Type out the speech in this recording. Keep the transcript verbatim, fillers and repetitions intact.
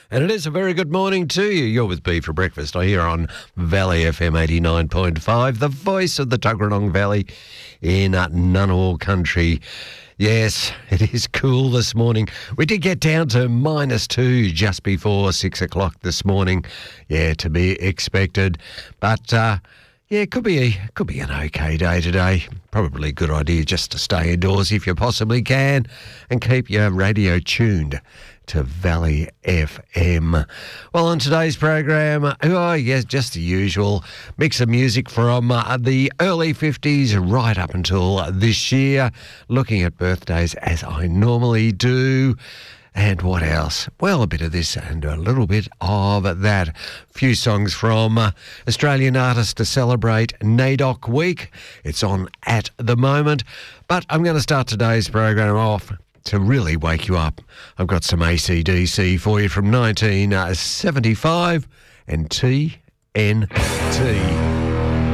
And it is a very good morning to you. You're with B for breakfast. I hear on Valley F M eighty-nine point five, the voice of the Tuggeranong Valley in Ngunnawal country. Yes, it is cool this morning. We did get down to minus two just before six o'clock this morning. Yeah, to be expected. But, uh, yeah, it could be a, could be an okay day today. Probably a good idea just to stay indoors if you possibly can and keep your radio tuned to Valley F M. Well, on today's program, oh yes, just the usual mix of music from uh, the early fifties right up until this year, looking at birthdays as I normally do. And what else? Well, a bit of this and a little bit of that. A few songs from uh, Australian artists to celebrate NAIDOC Week. It's on at the moment. But I'm going to start today's program off to really wake you up. I've got some A C D C for you from nineteen seventy-five and T N T.